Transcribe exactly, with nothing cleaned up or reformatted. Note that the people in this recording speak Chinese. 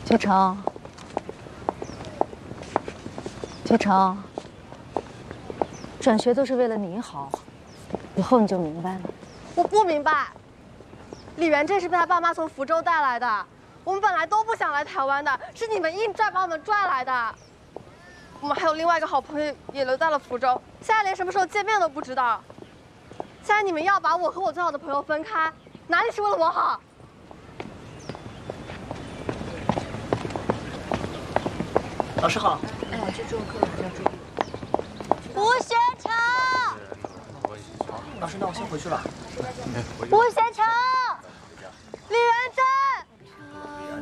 秋成，秋成，转学都是为了你好，以后你就明白了。 我不明白，李元这是被他爸妈从福州带来的，我们本来都不想来台湾的，是你们硬拽把我们拽来的。我们还有另外一个好朋友也留在了福州，现在连什么时候见面都不知道。现在你们要把我和我最好的朋友分开，哪里是为了我好？ 老师好。 哎，这做课比较注意。 吴学成， 老师，那我先回去了。 吴学成。